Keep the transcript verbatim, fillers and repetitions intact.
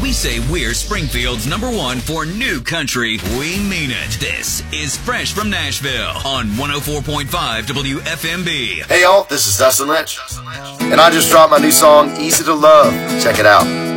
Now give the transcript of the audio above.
we say we're Springfield's number one for new country, we mean it. This is Fresh from Nashville on one oh four point five W F M B. Hey y'all, this is Dustin Lynch, and I just dropped my new song, Easy to Love. Check it out.